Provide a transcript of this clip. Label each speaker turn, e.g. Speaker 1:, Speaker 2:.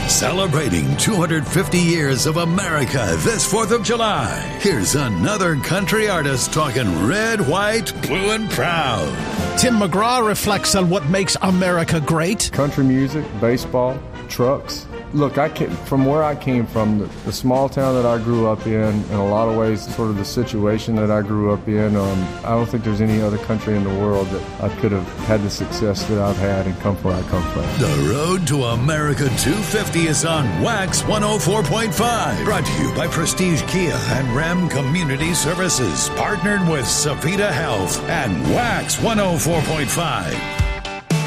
Speaker 1: Celebrating 250 years of America this 4th of July. Here's another country artist talking red, white, blue, and proud.
Speaker 2: Tim McGraw reflects on what makes America great.
Speaker 3: Country music, baseball, trucks. Look, from where I came from, the small town that I grew up in a lot of ways, sort of the situation that I grew up in, I don't think there's any other country in the world that I could have had the success that I've had and come from where I come from.
Speaker 1: The Road to America 250 is on Wax 104.5. Brought to you by Prestige Kia and Ram Community Services. Partnered with Savita Health and Wax 104.5.